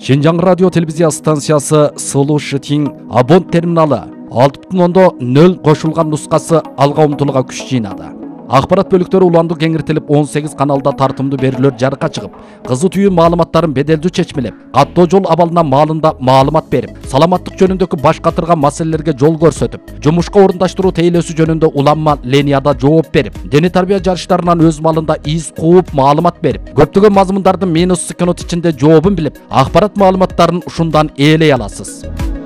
Шинжаң радио телевизия станциясы Сылу Шытин абон терминалы 6.0 қошылған нұсқасы алға ұмтылыға күш жинады. Ақпарат бөліктері уланды кеңіртіліп 18 каналда тартымды берілер жарыққа шығып, қызы түйін маалыматтарын беделді чечмелеп, аттоо жол абалына малында маалымат беріп, саламаттық жөнүндөгү баш катырган маселелерге жол көрсөтүп, жумушка орундаштыруу тейлөөсү жөнүндө уланма ленияда жооп берип, дене тарбия жарыштарынан өз малында из кууп маалымат берип, көптөгөн мазмундардын минус секунд ичинде жообун билип, акпарат маалыматтарын ушундан ээлей аласыз.